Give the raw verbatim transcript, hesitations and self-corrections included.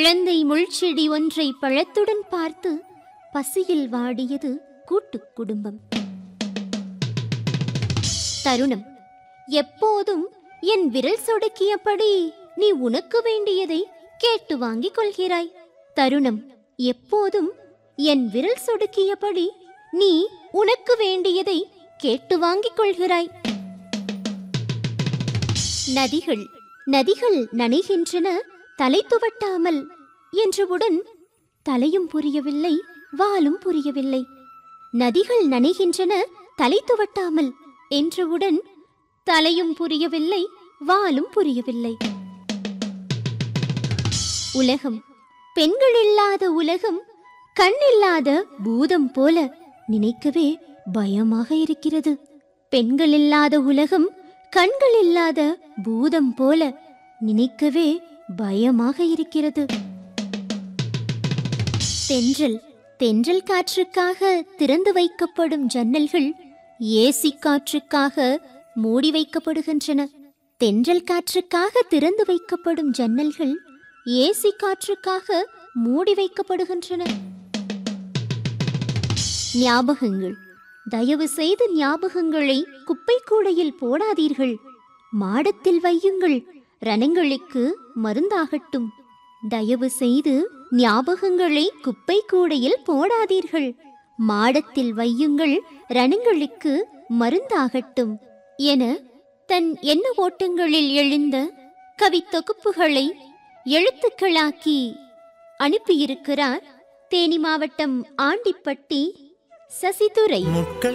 குழந்தை முள்செடி ஒன்றை பழத்துடன் பார்த்து பசியில் வாடியது கூட்டுக் குடும்பம். தருணம். எப்போதும் என் விரல் சொடுக்கியபடி நீ உனக்கு வேண்டியதை கேட்டு வாங்கிக் கொள்கிறாய். தருணம். எப்போதும் என் விரல் சொடுக்கியபடி நீ உனக்கு வேண்டியதை கேட்டு வாங்கிக் கொள்கிறாய். நதிகள். நதிகள் நனைகின்றன தலை துவட்டாமல் என்றவுடன் தலையும் புரியவில்லை, வாலும் புரியவில்லை. நதிகள் நனைகின்றன தலை துவட்டாமல் என்றவுடன் தலையும் புரியவில்லை, வாலும் புரியவில்லை. உலகம். பெண்கள் இல்லாத உலகம் கண் இல்லாத பூதம் போல நினைக்கவே பயமாக இருக்கிறது. பெண்கள் இல்லாத உலகம் கண்கள் இல்லாத பூதம் போல நினைக்கவே பயமாக இருக்கிறது. தென்றல். தென்றல் காற்றுக்காக திறந்து வைக்கப்படும் ஜன்னல்கள் ஏசி காற்றுக்காக மூடி வைக்கப்படுகின்றன. தென்றல் காற்றுக்காக திறந்து வைக்கப்படும் ஜன்னல்கள் ஏசி காற்றுக்காக மூடி வைக்கப்படுகின்றன. ஞாபகங்கள். தயவு செய்து ஞாபகங்களை குப்பை கூடையில் போடாதீர்கள். மாடத்தில் வையுங்கள், ரணங்களுக்கு மருந்தாகட்டும். தயவு செய்து ஞாபகங்களை குப்பை கூடையில் போடாதீர்கள். மாடத்தில் வையுங்கள், ரணங்களுக்கு மருந்தாகட்டும் என தன் எண்ண ஓட்டங்களில் எழுந்த கவித்தொகுப்புகளை எழுத்துக்களாக்கி அனுப்பியிருக்கிறார் தேனி மாவட்டம் ஆண்டிப்பட்டி சசிதுரை.